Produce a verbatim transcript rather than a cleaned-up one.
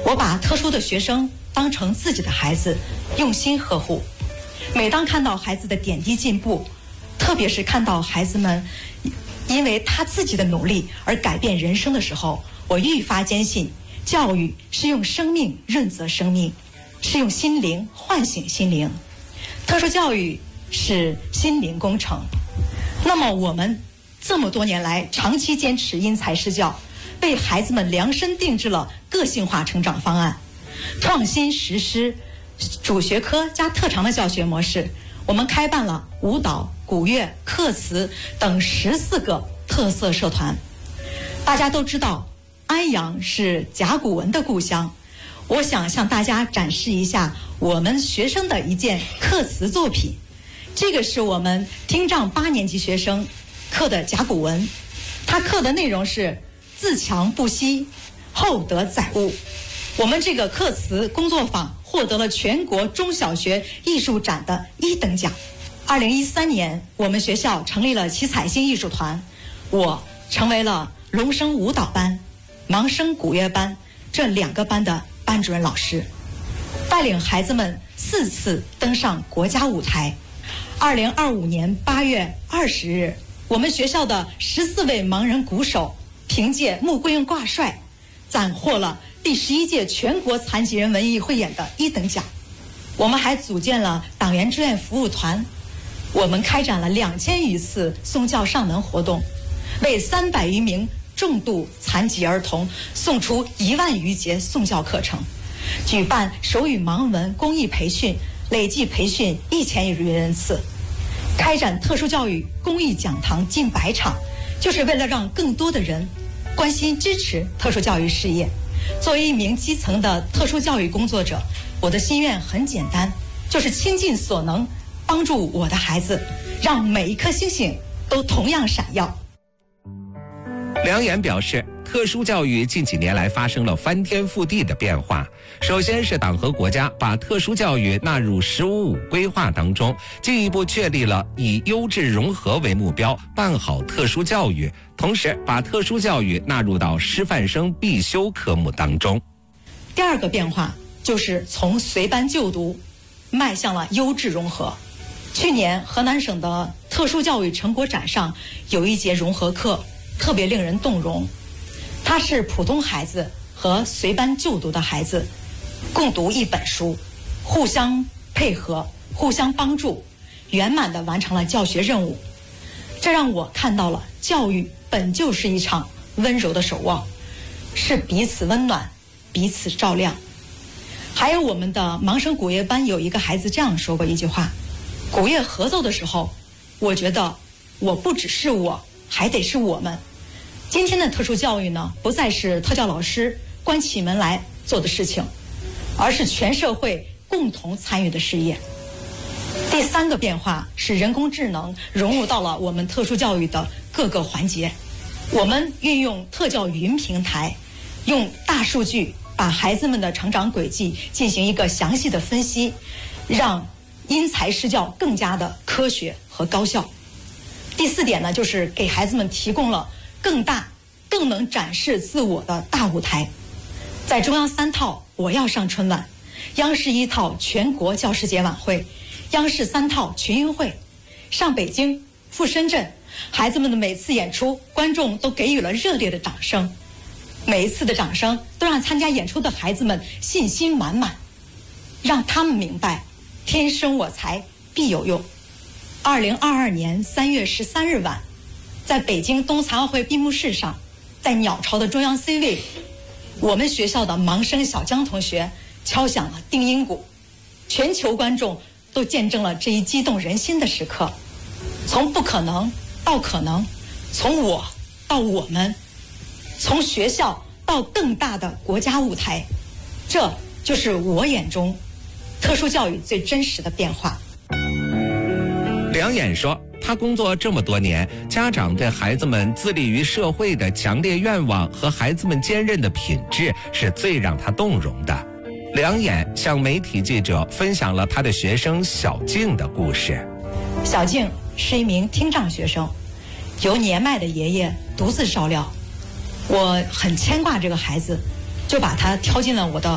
我把特殊的学生当成自己的孩子，用心呵护。每当看到孩子的点滴进步，特别是看到孩子们因为他自己的努力而改变人生的时候，我愈发坚信，教育是用生命润泽生命，是用心灵唤醒心灵。特殊教育是心灵工程。那么我们这么多年来长期坚持因材施教，为孩子们量身定制了个性化成长方案，创新实施主学科加特长的教学模式。我们开办了舞蹈、古乐、课词等十四个特色社团。大家都知道，安阳是甲骨文的故乡。我想向大家展示一下我们学生的一件刻词作品。这个是我们听障八年级学生刻的甲骨文，他刻的内容是自强不息，厚德载物。我们这个刻词工作坊获得了全国中小学艺术展的一等奖。二零一三年，我们学校成立了七彩星艺术团，我成为了龙声舞蹈班、盲声古乐班这两个班的班主任老师，带领孩子们四次登上国家舞台。二零二五年八月二十日，我们学校的十四位盲人鼓手凭借穆桂英挂帅，斩获了第十一届全国残疾人文艺汇演的一等奖。我们还组建了党员志愿服务团，我们开展了两千余次送教上门活动，为三百余名重度残疾儿童送出一万余节送教课程，举办手语盲文公益培训，累计培训一千余人次，开展特殊教育公益讲堂近百场，就是为了让更多的人关心支持特殊教育事业。作为一名基层的特殊教育工作者，我的心愿很简单，就是倾尽所能帮助我的孩子，让每一颗星星都同样闪耀。 梁岩表示，特殊教育近几年来发生了翻天覆地的变化。首先是党和国家把特殊教育纳入十五五规划当中，进一步确立了以优质融合为目标，办好特殊教育，同时把特殊教育纳入到师范生必修科目当中。 第二个变化就是从随班就读迈向了优质融合。去年河南省的特殊教育成果展上有一节融合课特别令人动容，它是普通孩子和随班就读的孩子共读一本书，互相配合，互相帮助，圆满地完成了教学任务。这让我看到了教育本就是一场温柔的守望，是彼此温暖，彼此照亮。还有我们的盲声古乐班有一个孩子这样说过一句话：古乐合奏的时候，我觉得我不只是我，还得是我们。今天的特殊教育呢，不再是特教老师关起门来做的事情，而是全社会共同参与的事业。第三个变化是人工智能融入到了我们特殊教育的各个环节。我们运用特教云平台，用大数据把孩子们的成长轨迹进行一个详细的分析，让因材施教更加的科学和高效。第四点呢，就是给孩子们提供了更大、更能展示自我的大舞台。在中央三套我要上春晚，央视一套全国教师节晚会，央视三套群英会，上北京赴深圳，孩子们的每次演出，观众都给予了热烈的掌声。每一次的掌声都让参加演出的孩子们信心满满，让他们明白天生我材必有用。二零二二年三月十三日晚，在北京冬残奥会闭幕式上，在鸟巢的中央 C 位，我们学校的盲生小江同学敲响了定音鼓，全球观众都见证了这一激动人心的时刻。从不可能到可能，从我到我们，从学校到更大的国家舞台，这就是我眼中特殊教育最真实的变化。 梁岩说，他工作这么多年，家长对孩子们自立于社会的强烈愿望和孩子们坚韧的品质是最让他动容的。梁岩向媒体记者分享了他的学生小静的故事。 小静是一名听障学生，由年迈的爷爷独自照料。我很牵挂这个孩子，就把他挑进了我的